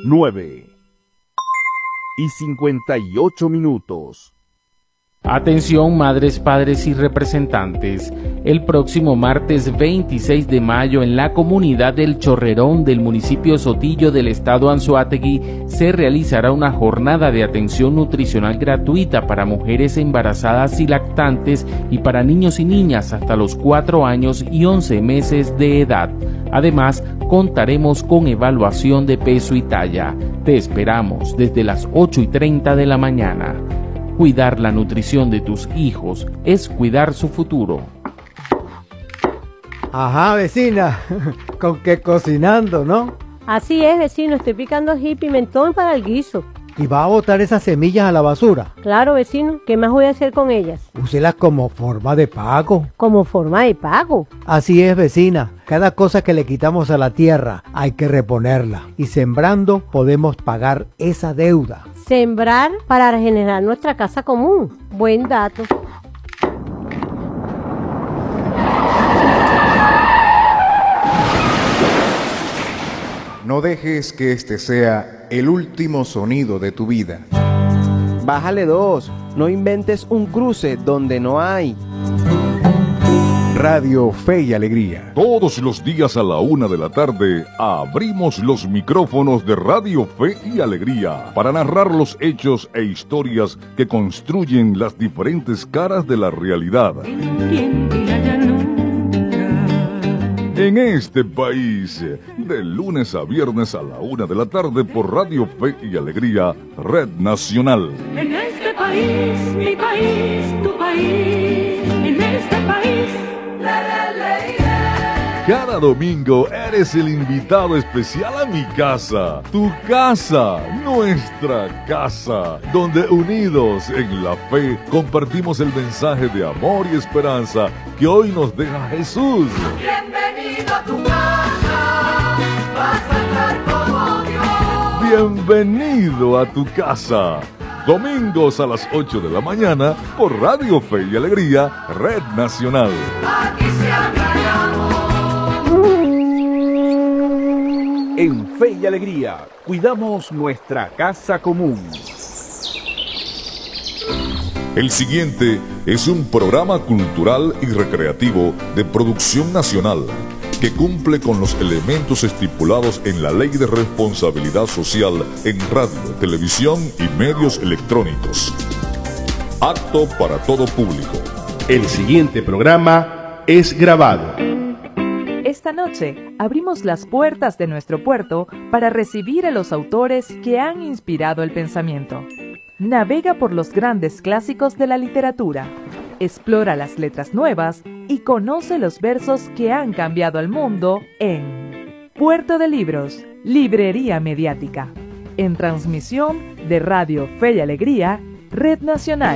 9:58. Atención madres, padres y representantes. El próximo martes 26 de mayo en la comunidad del Chorrerón del municipio Sotillo del estado Anzoátegui se realizará una jornada de atención nutricional gratuita para mujeres embarazadas y lactantes y para niños y niñas hasta los 4 años y 11 meses de edad. Además, contaremos con evaluación de peso y talla. Te esperamos desde las 8:30 de la mañana. Cuidar la nutrición de tus hijos es cuidar su futuro. Ajá, vecina, con que cocinando, ¿no? Así es, vecino, estoy picando ají y pimentón para el guiso. ¿Y va a botar esas semillas a la basura? Claro, vecino, ¿qué más voy a hacer con ellas? Úselas como forma de pago. ¿Como forma de pago? Así es, vecina. Cada cosa que le quitamos a la tierra hay que reponerla. Y sembrando podemos pagar esa deuda. Sembrar para regenerar nuestra casa común. Buen dato. No dejes que este sea el último sonido de tu vida. Bájale 2. No inventes un cruce donde no hay. Radio Fe y Alegría. Todos los días a la 1 de la tarde abrimos los micrófonos de Radio Fe y Alegría para narrar los hechos e historias que construyen las diferentes caras de la realidad. En este país, de lunes a viernes a la 1 de la tarde por Radio Fe y Alegría, Red Nacional. En este país, mi país, tu país, en este país. Cada domingo eres el invitado especial a mi casa, tu casa, nuestra casa, donde unidos en la fe compartimos el mensaje de amor y esperanza que hoy nos deja Jesús. Bienvenido a tu casa, vas a estar como Dios. Bienvenido a tu casa. Domingos a las 8 de la mañana por Radio Fe y Alegría, Red Nacional. Aquí se habla de amor. En Fe y Alegría, cuidamos nuestra casa común. El siguiente es un programa cultural y recreativo de producción nacional que cumple con los elementos estipulados en la Ley de Responsabilidad Social en radio, televisión y medios electrónicos. Apto para todo público. El siguiente programa es grabado. Esta noche abrimos las puertas de nuestro puerto para recibir a los autores que han inspirado el pensamiento. Navega por los grandes clásicos de la literatura, explora las letras nuevas y conoce los versos que han cambiado al mundo en Puerto de Libros, Librería Mediática, en transmisión de Radio Fe y Alegría, Red Nacional.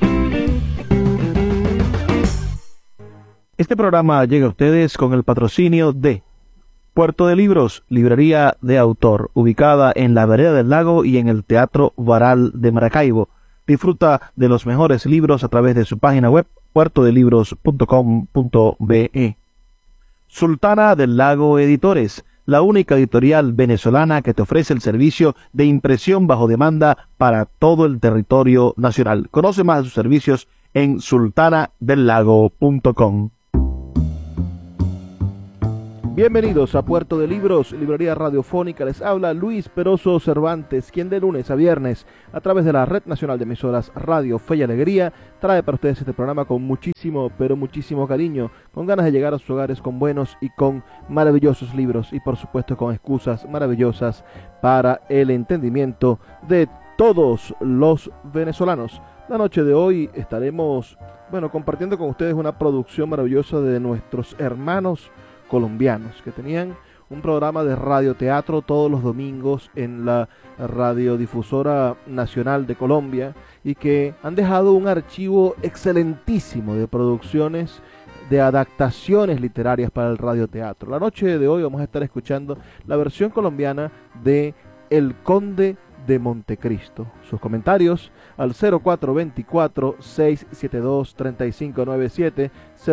Este programa llega a ustedes con el patrocinio de Puerto de Libros, librería de autor, ubicada en la Vereda del Lago y en el Teatro Varal de Maracaibo. Disfruta de los mejores libros a través de su página web, puertodelibros.com.be. Sultana del Lago Editores, la única editorial venezolana que te ofrece el servicio de impresión bajo demanda para todo el territorio nacional. Conoce más de sus servicios en sultanadelago.com. Bienvenidos a Puerto de Libros, librería radiofónica. Les habla Luis Peroso Cervantes, quien de lunes a viernes, a través de la Red Nacional de Emisoras Radio Fe y Alegría, trae para ustedes este programa con muchísimo, pero muchísimo cariño, con ganas de llegar a sus hogares con buenos y con maravillosos libros y por supuesto con excusas maravillosas para el entendimiento de todos los venezolanos. La noche de hoy estaremos, compartiendo con ustedes una producción maravillosa de nuestros hermanos colombianos que tenían un programa de radioteatro todos los domingos en la Radiodifusora Nacional de Colombia y que han dejado un archivo excelentísimo de producciones, de adaptaciones literarias para el radioteatro. La noche de hoy vamos a estar escuchando la versión colombiana de El Conde de Montecristo. Sus comentarios al 0424-672-3597,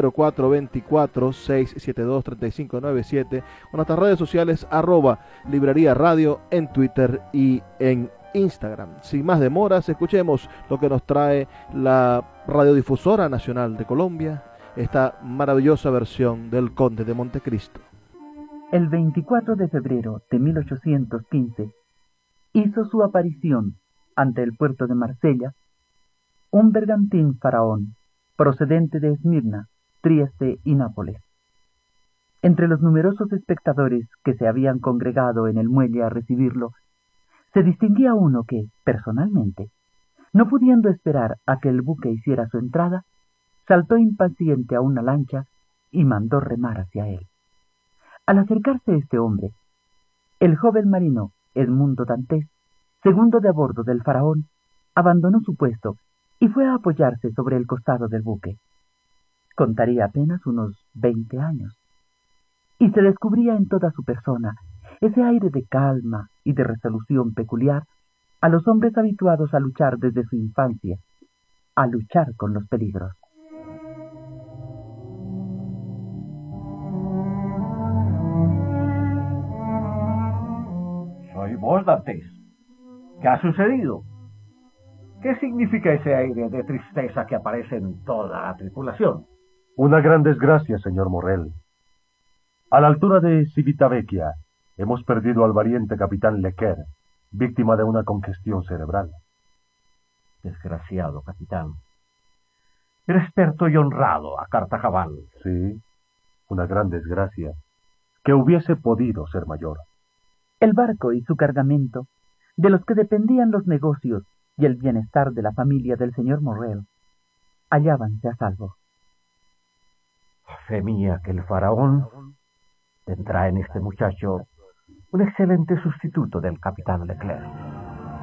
0424-672-3597, o nuestras redes sociales @Librería Radio en Twitter y en Instagram. Sin más demoras, escuchemos lo que nos trae la Radiodifusora Nacional de Colombia, esta maravillosa versión del Conde de Montecristo. El 24 de febrero de 1815 hizo su aparición ante el puerto de Marsella un bergantín faraón procedente de Esmirna, Trieste y Nápoles. Entre los numerosos espectadores que se habían congregado en el muelle a recibirlo, se distinguía uno que, personalmente, no pudiendo esperar a que el buque hiciera su entrada, saltó impaciente a una lancha y mandó remar hacia él. Al acercarse este hombre, el joven marino Edmundo Dantes, segundo de a bordo del faraón, abandonó su puesto y fue a apoyarse sobre el costado del buque. Contaría apenas unos 20 años, y se descubría en toda su persona ese aire de calma y de resolución peculiar a los hombres habituados a luchar desde su infancia, a luchar con los peligros. ¿Soy vos, Dantes? ¿Qué ha sucedido? ¿Qué significa ese aire de tristeza que aparece en toda la tripulación? Una gran desgracia, señor Morrel. A la altura de Civitavecchia, hemos perdido al valiente capitán Lequer, víctima de una congestión cerebral. Desgraciado capitán. Era experto y honrado a carta cabal. Sí, una gran desgracia, que hubiese podido ser mayor. El barco y su cargamento, de los que dependían los negocios y el bienestar de la familia del señor Morrel, hallábanse a salvo. Fe mía que el faraón tendrá en este muchacho un excelente sustituto del capitán Leclerc.